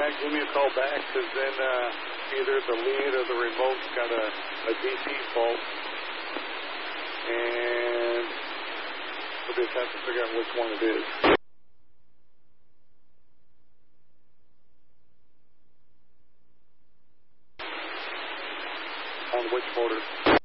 that, give me a call back, because then either the lead or the remote's got a DC fault. And we'll just have to figure out which one it is. On which motor?